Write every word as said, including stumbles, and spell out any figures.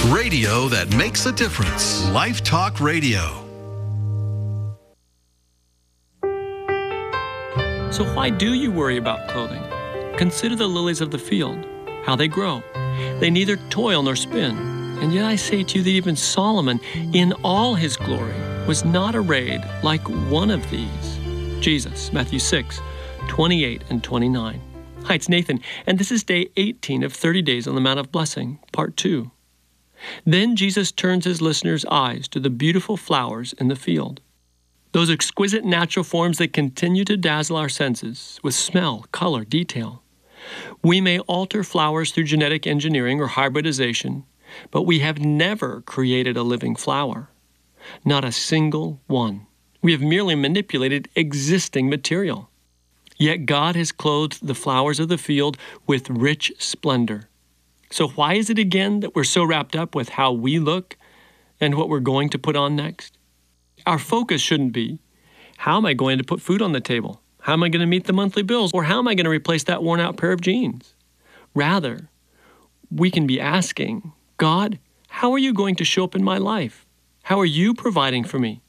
Radio that makes a difference. Life Talk Radio. So why do you worry about clothing? Consider the lilies of the field, how they grow. They neither toil nor spin. And yet I say to you that even Solomon, in all his glory, was not arrayed like one of these. Jesus, Matthew six, twenty-eight and twenty-nine. Hi, it's Nathan, and this is day eighteen of thirty days on the Mount of Blessing, part two. Then Jesus turns his listeners' eyes to the beautiful flowers in the field. Those exquisite natural forms that continue to dazzle our senses with smell, color, detail. We may alter flowers through genetic engineering or hybridization, but we have never created a living flower. Not a single one. We have merely manipulated existing material. Yet God has clothed the flowers of the field with rich splendor. So why is it again that we're so wrapped up with how we look and what we're going to put on next? Our focus shouldn't be, how am I going to put food on the table? How am I going to meet the monthly bills? Or how am I going to replace that worn-out pair of jeans? Rather, we can be asking, God, how are you going to show up in my life? How are you providing for me?